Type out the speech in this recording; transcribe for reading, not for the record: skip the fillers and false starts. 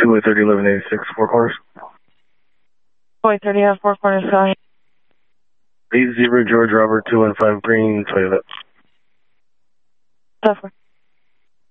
230 1186, Four Corners. 230 have Four Corners, go ahead. 80 George Robert 215 Green Toilet. Suffer.